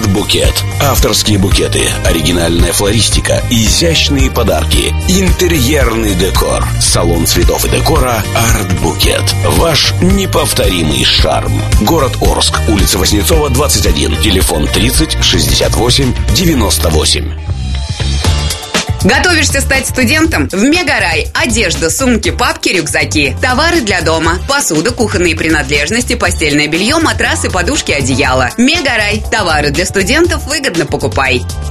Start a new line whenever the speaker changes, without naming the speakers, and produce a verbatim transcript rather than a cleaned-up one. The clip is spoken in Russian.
Арт-букет. Авторские букеты, оригинальная флористика, изящные подарки, интерьерный декор. Салон цветов и декора Арт-букет. Ваш неповторимый шарм. Город Орск. Улица Васнецова, двадцать один. Телефон тридцать шестьдесят восемь девяносто восемь.
Готовишься стать студентом? В Мегарай. Одежда, сумки, папки, рюкзаки. Товары для дома. Посуда, кухонные принадлежности, постельное белье, матрасы, подушки, одеяло. Мегарай. Товары для студентов выгодно покупай.